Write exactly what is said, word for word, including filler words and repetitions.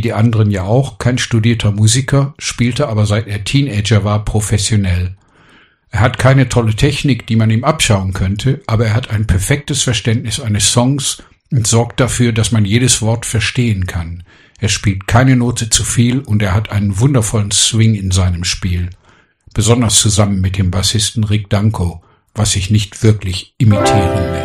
die anderen ja auch, kein studierter Musiker, spielte aber seit er Teenager war professionell. Er hat keine tolle Technik, die man ihm abschauen könnte, aber er hat ein perfektes Verständnis eines Songs und sorgt dafür, dass man jedes Wort verstehen kann. Er spielt keine Note zu viel und er hat einen wundervollen Swing in seinem Spiel. Besonders zusammen mit dem Bassisten Rick Danko, was sich nicht wirklich imitieren lässt.